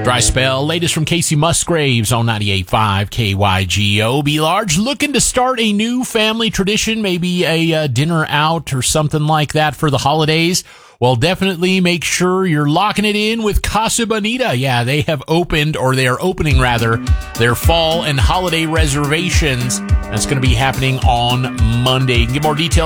Dry spell. Latest from Casey Musgraves on 98.5 KYGO. Be Large looking to start a new family tradition, maybe a dinner out or something like that for the holidays. Well, definitely make sure you're locking it in with Casa Bonita. Yeah, they have opened, or they are opening rather, their fall and holiday reservations. That's going to be happening on Monday. You can get more details